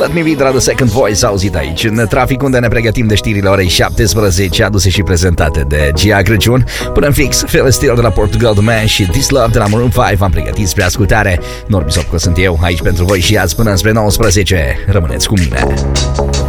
Let Me Be de la The Second Voice, auzit aici în trafic, unde ne pregătim de știrile orei 17, aduse și prezentate de Gia Crăciun. Până în fix, Feel Still de la Portugal The Man și This Love de la Maroon 5 v-am pregătit spre ascultare. Norbi Sopco sunt eu, aici pentru voi și azi până spre 19. Rămâneți cu mine.